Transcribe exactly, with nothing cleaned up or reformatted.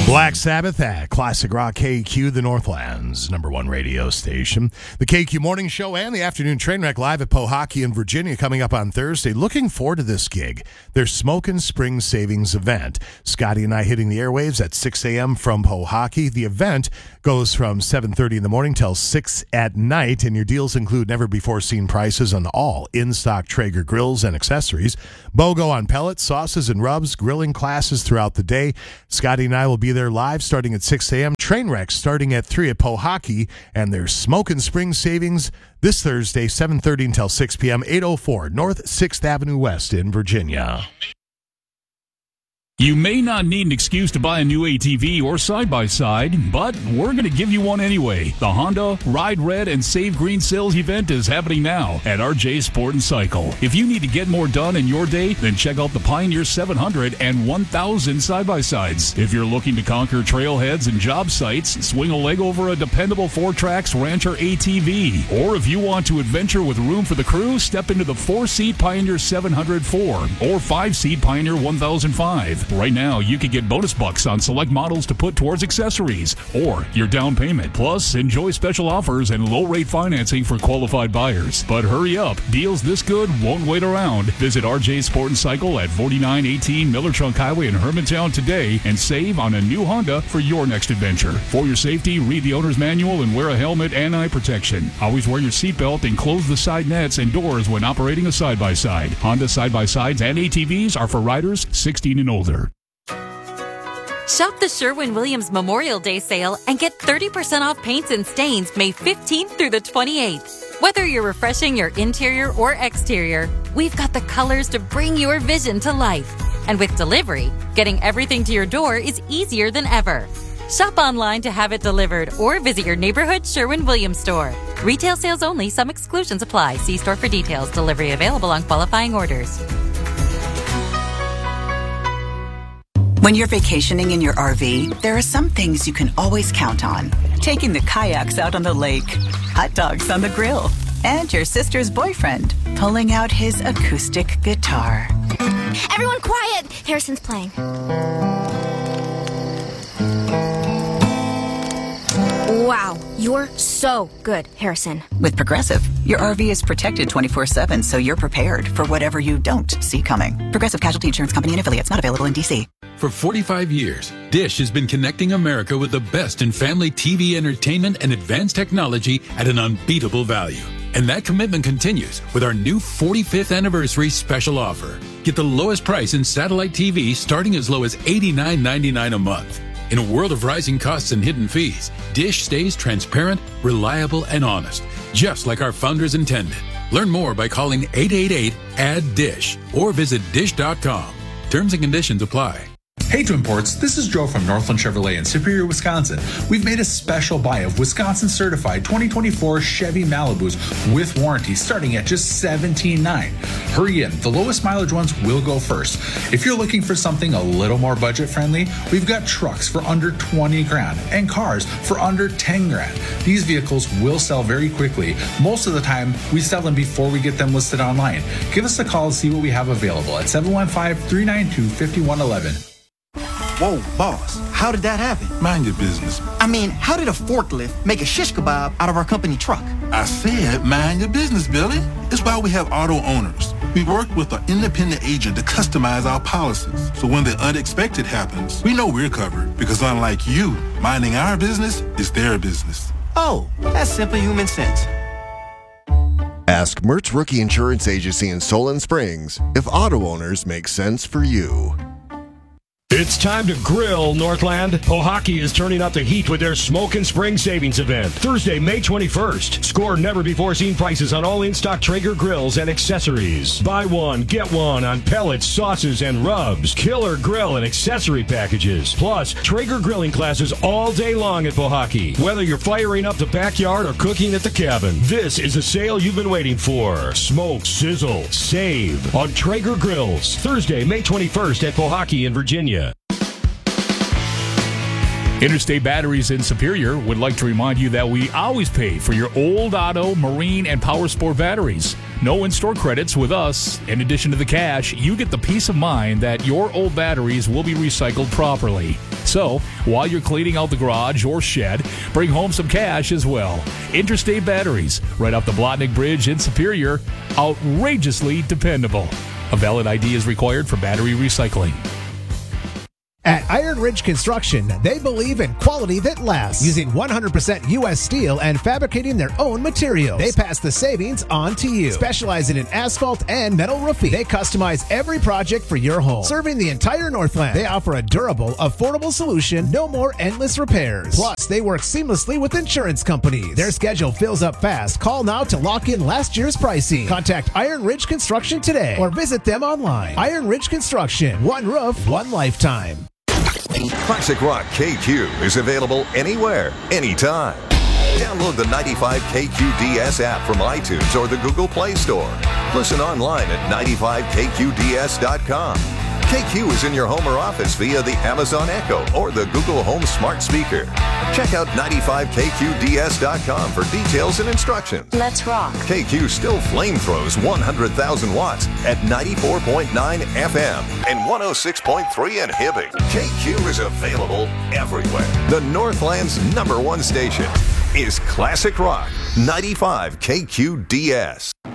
Black Sabbath at Classic Rock K Q, the Northland's number one radio station. The K Q Morning Show and the Afternoon Trainwreck live at Pojoaque in Virginia coming up on Thursday. Looking forward to this gig, their Smokin' Spring Savings event. Scotty and I hitting the airwaves at six a.m. from Pojoaque. The event goes from seven thirty in the morning till six at night, and your deals include never-before-seen prices on all in-stock Traeger grills and accessories, BOGO on pellets, sauces, and rubs, grilling classes throughout the day. Scotty and I will be there live starting at six a.m. Trainwreck starting at three at Pojoaque, and their Smokin' Spring Savings this Thursday, seven thirty until six p.m., eight oh four North sixth Avenue West in Virginia. You may not need an excuse to buy a new A T V or side-by-side, but we're going to give you one anyway. The Honda Ride Red and Save Green sales event is happening now at R J Sport and Cycle. If you need to get more done in your day, then check out the Pioneer seven hundred and one thousand side-by-sides. If you're looking to conquer trailheads and job sites, swing a leg over a dependable four-tracks Rancher A T V. Or if you want to adventure with room for the crew, step into the four-seat Pioneer seven hundred four or five-seat Pioneer one thousand five. Right now, you can get bonus bucks on select models to put towards accessories or your down payment. Plus, enjoy special offers and low-rate financing for qualified buyers. But hurry up. Deals this good won't wait around. Visit R J Sport and Cycle at forty-nine eighteen Miller Trunk Highway in Hermantown today and save on a new Honda for your next adventure. For your safety, read the owner's manual and wear a helmet and eye protection. Always wear your seatbelt and close the side nets and doors when operating a side-by-side. Honda side-by-sides and A T Vs are for riders sixteen and older. Shop the Sherwin-Williams Memorial Day sale and get thirty percent off paints and stains May fifteenth through the twenty-eighth. Whether you're refreshing your interior or exterior, we've got the colors to bring your vision to life. And with delivery, getting everything to your door is easier than ever. Shop online to have it delivered or visit your neighborhood Sherwin-Williams store. Retail sales only. Some exclusions apply. See store for details. Delivery available on qualifying orders. When you're vacationing in your R V, there are some things you can always count on. Taking the kayaks out on the lake, hot dogs on the grill, and your sister's boyfriend pulling out his acoustic guitar. Everyone quiet! Harrison's playing. Wow, you're so good, Harrison. With Progressive, your R V is protected twenty-four seven, so you're prepared for whatever you don't see coming. Progressive Casualty Insurance Company and affiliates, not available in D C. For forty-five years, Dish has been connecting America with the best in family T V entertainment and advanced technology at an unbeatable value. And that commitment continues with our new forty-fifth anniversary special offer. Get the lowest price in satellite T V starting as low as eighty-nine ninety-nine a month. In a world of rising costs and hidden fees, Dish stays transparent, reliable, and honest, just like our founders intended. Learn more by calling eight eight eight, A D D D I S H or visit dish dot com. Terms and conditions apply. Hey Twin Ports, this is Joe from Northland Chevrolet in Superior, Wisconsin. We've made a special buy of Wisconsin certified twenty twenty-four Chevy Malibus with warranty starting at just seventeen thousand nine hundred dollars. Hurry in, the lowest mileage ones will go first. If you're looking for something a little more budget friendly, we've got trucks for under twenty grand and cars for under ten grand. These vehicles will sell very quickly. Most of the time, we sell them before we get them listed online. Give us a call to see what we have available at seven one five, three nine two, five one one one. Whoa, boss, how did that happen? Mind your business. I mean, how did a forklift make a shish kebab out of our company truck? I said mind your business, Billy. It's why we have auto owners. We work with an independent agent to customize our policies. So when the unexpected happens, we know we're covered because unlike you, minding our business is their business. Oh, that's simple human sense. Ask Mertz Rookie Insurance Agency in Solon Springs if auto owners make sense for you. It's time to grill, Northland. Pojoaque is turning up the heat with their Smokin' Spring Savings event. Thursday, May twenty-first. Score never-before-seen prices on all in-stock Traeger grills and accessories. Buy one, get one on pellets, sauces, and rubs. Killer grill and accessory packages. Plus, Traeger grilling classes all day long at Pojoaque. Whether you're firing up the backyard or cooking at the cabin, this is a sale you've been waiting for. Smoke, sizzle, save on Traeger grills. Thursday, May twenty-first at Pojoaque in Virginia. Interstate Batteries in Superior would like to remind you that we always pay for your old auto, marine, and power sport batteries. No in-store credits with us. In addition to the cash, you get the peace of mind that your old batteries will be recycled properly. So, while you're cleaning out the garage or shed, bring home some cash as well. Interstate Batteries, right off the Blotnick Bridge in Superior. Outrageously dependable. A valid I D is required for battery recycling. At Iron Ridge Construction, they believe in quality that lasts, using one hundred percent U S steel and fabricating their own materials. They pass the savings on to you. Specializing in asphalt and metal roofing, they customize every project for your home. Serving the entire Northland, they offer a durable, affordable solution, no more endless repairs. Plus, they work seamlessly with insurance companies. Their schedule fills up fast. Call now to lock in last year's pricing. Contact Iron Ridge Construction today or visit them online. Iron Ridge Construction, one roof, one lifetime. Classic Rock K Q is available anywhere, anytime. Download the ninety-five K Q D S app from iTunes or the Google Play Store. Listen online at ninety-five K Q D S dot com. K Q is in your home or office via the Amazon Echo or the Google Home smart speaker. Check out ninety-five K Q D S dot com for details and instructions. Let's rock. K Q still flame throws one hundred thousand watts at ninety-four point nine F M and one oh six point three in Hibbing. K Q is available everywhere. The Northland's number one station is Classic Rock ninety-five K Q D S.